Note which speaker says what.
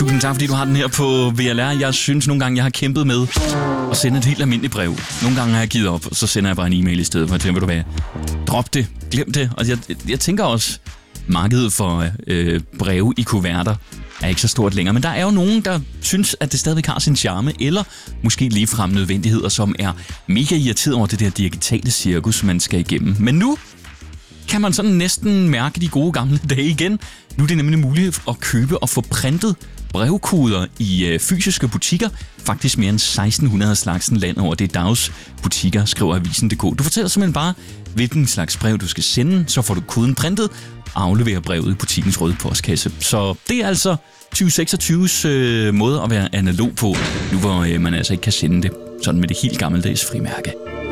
Speaker 1: Tusind tak, fordi du har den her på VLR. Jeg synes nogle gange, jeg har kæmpet med at sende et helt almindeligt brev. Nogle gange har jeg givet op, og så sender jeg bare en e-mail i stedet for. Jeg tænker, ved du hvad, drop det, glem det. Og jeg tænker også, markedet for breve i kuverter er ikke så stort længere. Men der er jo nogen, der synes, at det stadigvæk har sin charme, eller måske ligefrem nødvendigheder, som er mega irriteret over det der digitale cirkus, man skal igennem. Men nu kan man sådan næsten mærke de gode gamle dage igen. Nu er det nemlig muligt at købe og få printet brevkoder i fysiske butikker. Faktisk mere end 1600 slagsen land over det dags butikker, skriver Avisen.dk. Du fortæller simpelthen bare, hvilken slags brev du skal sende, så får du koden printet og afleverer brevet i butikkens røde postkasse. Så det er altså 2026's måde at være analog på, nu hvor man altså ikke kan sende det sådan med det helt gammeldags frimærke.